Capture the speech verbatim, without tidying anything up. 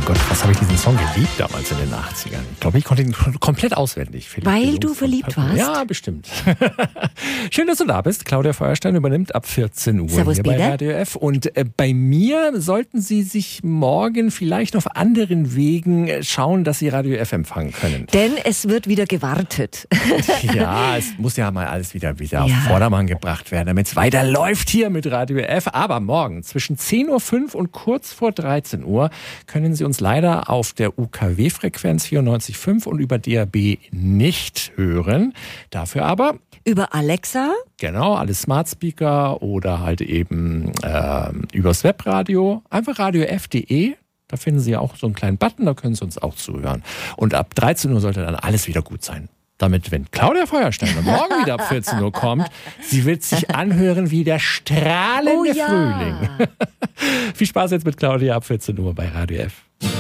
Gott, was habe ich diesen Song geliebt damals in den achtzigern? Ich glaube, ich konnte ihn komplett auswendig. Philipp Weil Jungs du verliebt von- warst? Ja, bestimmt. Schön, dass du da bist. Claudia Feuerstein übernimmt ab vierzehn Uhr Servus, hier bei Bede. Radio F. Und äh, bei mir sollten Sie sich morgen vielleicht auf anderen Wegen äh, schauen, dass Sie Radio F empfangen können. Denn es wird wieder gewartet. Ja, es muss ja mal alles wieder, wieder auf Ja. Vordermann gebracht werden, damit es weiterläuft hier mit Radio F. Aber morgen zwischen zehn Uhr fünf und kurz vor dreizehn Uhr können Sie uns leider auf der U K W-Frequenz vierundneunzig Komma fünf und über D A B nicht hören. Dafür aber, Über Alexa, genau, alle Smart Speaker oder halt eben äh, übers Webradio, einfach radio f punkt de. Da finden Sie auch so einen kleinen Button, da können Sie uns auch zuhören. Und ab dreizehn Uhr sollte dann alles wieder gut sein. Damit, wenn Claudia Feuerstein morgen wieder ab vierzehn Uhr kommt, sie wird sich anhören wie der strahlende Oh ja. Frühling. Viel Spaß jetzt mit Claudia ab vierzehn Uhr bei Radio F.